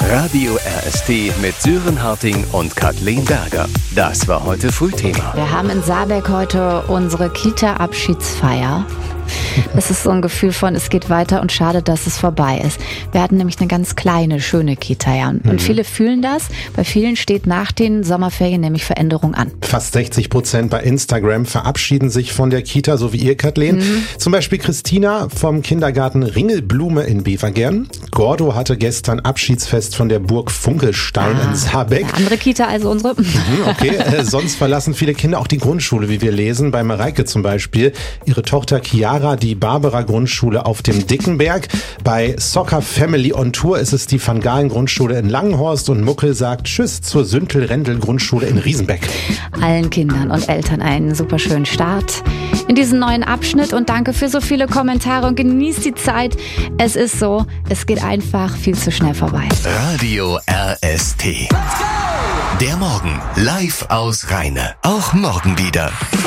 Radio RST mit Sören Harting und Kathleen Berger. Das war heute Frühthema. Wir haben in Saarberg heute unsere Kita-Abschiedsfeier. Es ist so ein Gefühl von, es geht weiter und schade, dass es vorbei ist. Wir hatten nämlich eine ganz kleine, schöne Kita, ja. Und viele fühlen das. Bei vielen steht nach den Sommerferien nämlich Veränderung an. Fast 60% bei Instagram verabschieden sich von der Kita, so wie ihr, Kathleen. Zum Beispiel Christina vom Kindergarten Ringelblume in Bevergern. Gordo hatte gestern Abschiedsfest von der Burg Funkelstein in Saarbeck. Eine andere Kita als unsere. Okay, sonst verlassen viele Kinder auch die Grundschule, wie wir lesen. Bei Mareike zum Beispiel. Ihre Tochter Chiara, die Barbara-Grundschule auf dem Dickenberg. Bei Soccer Family on Tour ist es die Van Galen-Grundschule in Langenhorst und Muckel sagt Tschüss zur Süntel-Rendel-Grundschule in Riesenbeck. Allen Kindern und Eltern einen super schönen Start in diesen neuen Abschnitt und danke für so viele Kommentare und genießt die Zeit. Es ist so, es geht einfach viel zu schnell vorbei. Radio RST. Der Morgen live aus Rheine. Auch morgen wieder.